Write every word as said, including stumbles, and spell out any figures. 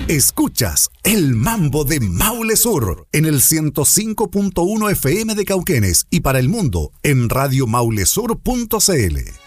Escuchas El Mambo de Maule Sur en el ciento cinco punto uno F M de Cauquenes y para el mundo en radio maule sur punto c l.